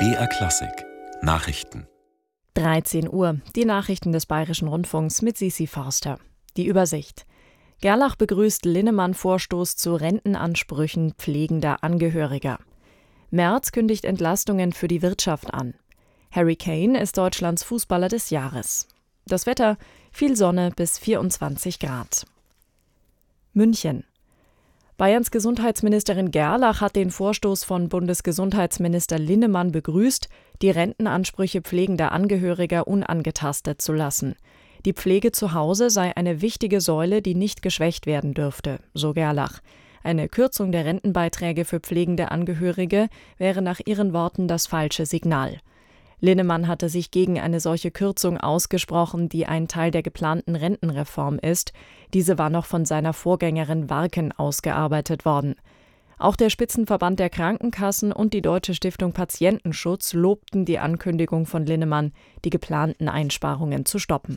BR Klassik Nachrichten. 13 Uhr, die Nachrichten des Bayerischen Rundfunks mit Sisi Forster. Die Übersicht. Gerlach begrüßt Linnemann-Vorstoß zu Rentenansprüchen pflegender Angehöriger. Merz kündigt Entlastungen für die Wirtschaft an. Harry Kane ist Deutschlands Fußballer des Jahres. Das Wetter: viel Sonne bis 24 Grad. München. Bayerns Gesundheitsministerin Gerlach hat den Vorstoß von Bundesgesundheitsminister Linnemann begrüßt, die Rentenansprüche pflegender Angehöriger unangetastet zu lassen. Die Pflege zu Hause sei eine wichtige Säule, die nicht geschwächt werden dürfte, so Gerlach. Eine Kürzung der Rentenbeiträge für pflegende Angehörige wäre nach ihren Worten das falsche Signal. Linnemann hatte sich gegen eine solche Kürzung ausgesprochen, die ein Teil der geplanten Rentenreform ist. Diese war noch von seiner Vorgängerin Warken ausgearbeitet worden. Auch der Spitzenverband der Krankenkassen und die Deutsche Stiftung Patientenschutz lobten die Ankündigung von Linnemann, die geplanten Einsparungen zu stoppen.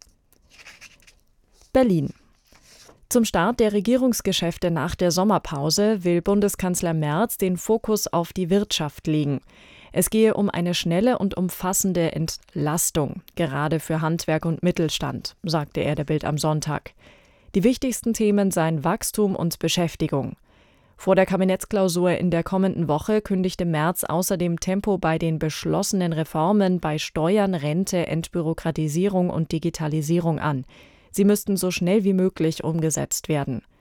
Berlin. Zum Start der Regierungsgeschäfte nach der Sommerpause will Bundeskanzler Merz den Fokus auf die Wirtschaft legen. Es gehe um eine schnelle und umfassende Entlastung, gerade für Handwerk und Mittelstand, sagte er der Bild am Sonntag. Die wichtigsten Themen seien Wachstum und Beschäftigung. Vor der Kabinettsklausur in der kommenden Woche kündigte Merz außerdem Tempo bei den beschlossenen Reformen bei Steuern, Rente, Entbürokratisierung und Digitalisierung an. Sie müssten so schnell wie möglich umgesetzt werden.